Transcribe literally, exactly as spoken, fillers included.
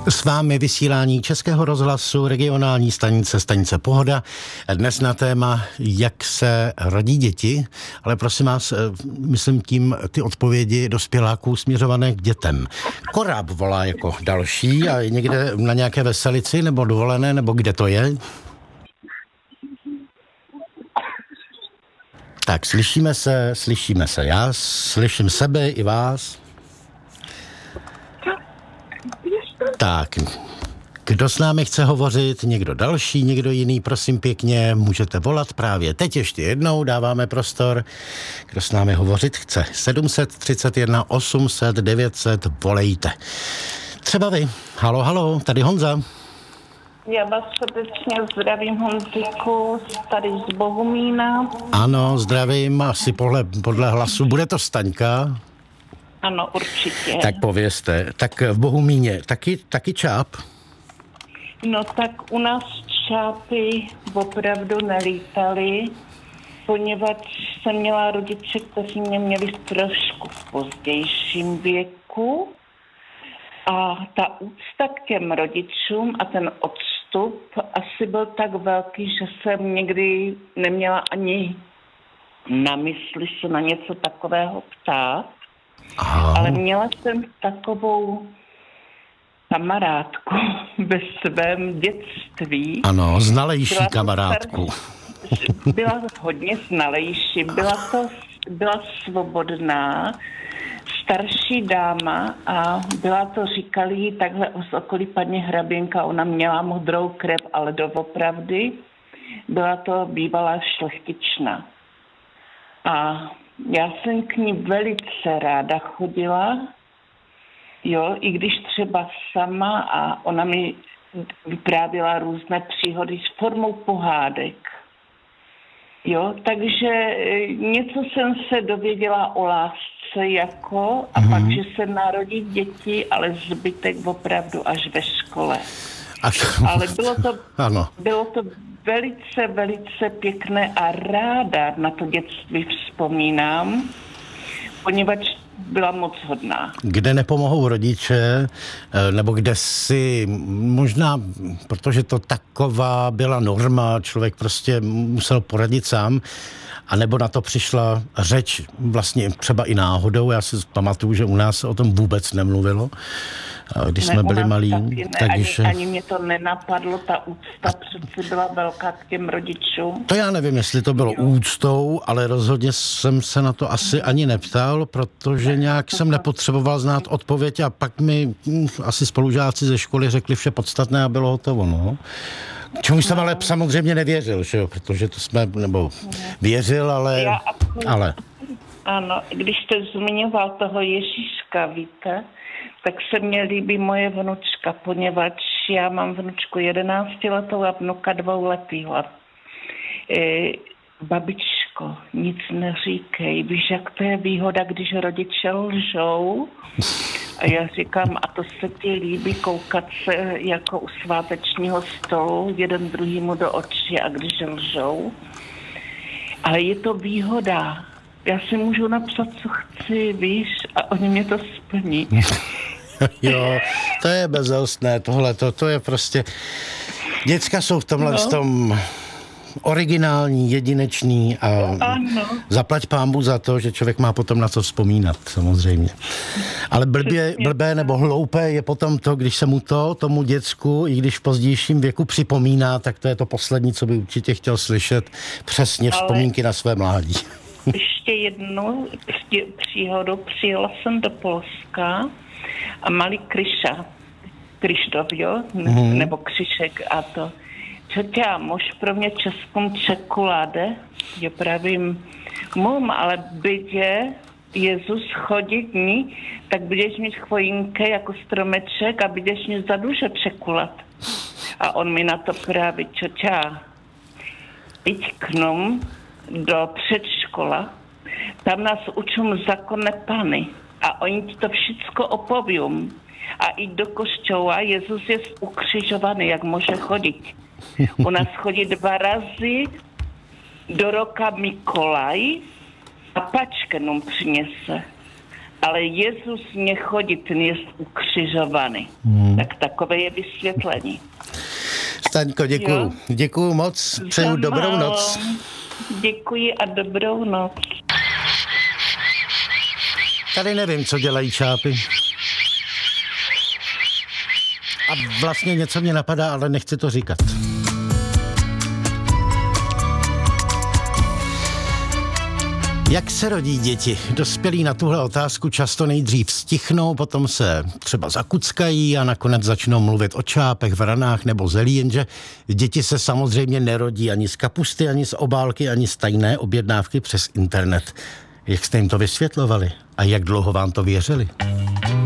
S vámi vysílání Českého rozhlasu, regionální stanice, stanice Pohoda. Dnes na téma, jak se rodí děti, ale prosím vás, myslím tím ty odpovědi dospěláků směřované k dětem. Koráb volá jako další a je někde na nějaké veselici nebo dovolené, nebo kde to je? Tak, slyšíme se, slyšíme se. Já slyším sebe i vás. Tak, kdo s námi chce hovořit, někdo další, někdo jiný, prosím pěkně, můžete volat právě teď ještě jednou, dáváme prostor, kdo s námi hovořit chce. sedm set třicet jedna osm set devět set, volejte. Třeba vy. Halo, halo, tady Honza. Já vás srdečně zdravím, Honzíku, tady z Bohumína. Ano, zdravím, asi podle, podle hlasu. Bude to Staňka? Ano, určitě. Tak povězte. Tak v Bohumíně taky, taky čáp? No tak u nás čápy opravdu nelítaly, poněvadž jsem měla rodiče, kteří mě měli trošku v pozdějším věku. A ta úcta k těm rodičům a ten odstup asi byl tak velký, že jsem někdy neměla ani na mysli se na něco takového ptát. Aha. Ale měla jsem takovou kamarádku ve svém dětství. Ano, znalejší byla kamarádku. Star... Byla hodně znalejší, byla to byla svobodná, starší dáma a byla to, říkali jí takhle z okolí paní hraběnka, ona měla modrou krev, ale doopravdy byla to bývalá šlechtična. A já jsem k ní velice ráda chodila, jo, i když třeba sama a ona mi vyprávěla různé příhody s formou pohádek. Jo, takže něco jsem se dověděla o lásce jako a mm-hmm. pak, že se narodí děti, ale zbytek opravdu až ve škole. Až... Ale bylo to, ano. bylo to velice, velice pěkné a ráda na to dětství vzpomínám, poněvadž byla moc hodná. Kde nepomohou rodiče, nebo kde si možná, protože to taková byla norma, člověk prostě musel poradit sám, a nebo na to přišla řeč vlastně třeba i náhodou. Já si pamatuju, že u nás se o tom vůbec nemluvilo, když ne, jsme byli malí. Ne, takže... ani, ani mě to nenapadlo, ta úcta přeci byla velká k těm rodičům. To já nevím, jestli to bylo jo. úctou, ale rozhodně jsem se na to asi ani neptal, protože nějak jsem nepotřeboval znát odpověď a pak mi asi spolužáci ze školy řekli vše podstatné a bylo hotovo, no. Čemu jsem ale samozřejmě nevěřil, že jo, protože to jsme, nebo věřil, ale... Já, ale. Ano, když jste zmiňoval toho Ježíška, víte, tak se mně líbí moje vnučka, poněvadž já mám vnučku jedenáctiletou a vnuka dvouletýho. E, babičko, nic neříkej, víš, jak to je výhoda, když rodiče lžou? A já říkám, a to se ti líbí koukat se jako u svátečního stolu, jeden druhýmu do očí a když lžou. Ale je to výhoda. Já si můžu napsat, co chci, víš, a oni mě to splní. Jo, to je bezelstné, tohle, to, to je prostě... Děcka jsou v tomhle no. tom originální, jedinečný a ano. zaplať pánbu za to, že člověk má potom na co vzpomínat, samozřejmě. Ale blbě, blbé nebo hloupé je potom to, když se mu to, tomu děcku, i když v pozdějším věku připomíná, tak to je to poslední, co by určitě chtěl slyšet, přesně vzpomínky Ale... na své mládí. Ještě jednu příhodu, přijela jsem do Polska a malý Kryša, Kryštof, jo, mm-hmm. nebo Křišek a to. Četě, muž pro mě českou čokoláde, já pravím, mum, ale bydě Jezus chodí dní, tak budeš mít chvojinke jako stromeček a budeš mít za duše čekulat. A on mi na to praví, četě, jď k nám do předškola, tam nás učím zákonné pány a oni ti to všecko opověm. A i do košťova Jezus je ukřižovaný, jak může chodit. U nás chodí dva razy do roka Mikolaj a pačke nám přinese. ale Jezus nechodí, ten je ukřižovaný. Hmm. Tak takové je vysvětlení. Staňko, děkuju. Děkuju moc, přeju dobrou noc. Děkuji a dobrou noc. Tady nevím, co dělají čápy. A vlastně něco mě napadá, ale nechci to říkat. Jak se rodí děti? Dospělí na tuhle otázku často nejdřív stichnou, potom se třeba zakuckají a nakonec začnou mluvit o čápech, vranách nebo zelí, jenže děti se samozřejmě nerodí ani z kapusty, ani z obálky, ani z tajné objednávky přes internet. Jak jste jim to vysvětlovali? A jak dlouho vám to věřili?